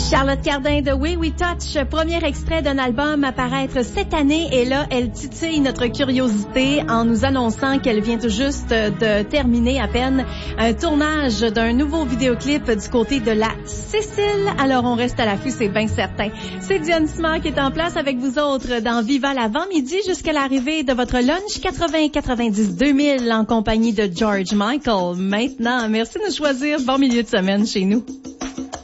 Charlotte Cardin de We We Touch, premier extrait d'un album à paraître cette année, et là, elle titille notre curiosité en nous annonçant qu'elle vient tout juste de terminer à peine un tournage d'un nouveau vidéoclip du côté de la Sicile. Alors, on reste à l'affût, c'est bien certain. C'est Diane Simard qui est en place avec vous autres dans Viva l'avant-midi jusqu'à l'arrivée de votre lunch 80-90-2000 en compagnie de George Michael. Maintenant, merci de nous choisir. Bon milieu de semaine chez nous.